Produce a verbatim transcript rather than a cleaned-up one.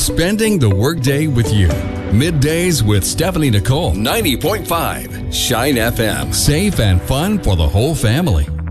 spending the workday with you. Middays with Stephanie Nicole. ninety point five Shine F M. Safe and fun for the whole family.